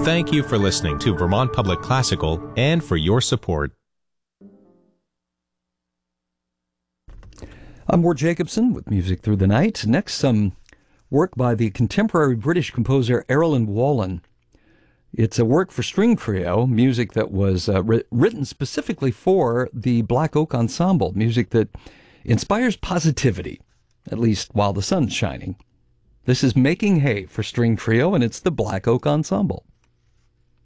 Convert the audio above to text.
Thank you for listening to Vermont Public Classical and for your support. I'm Ward Jacobson with Music Through the Night. Next, some work by the contemporary British composer Erilyn Wallen. It's a work for string trio, music that was written specifically for the Black Oak Ensemble, music that inspires positivity, at least while the sun's shining. This is Making Hay for string trio, and it's the Black Oak Ensemble.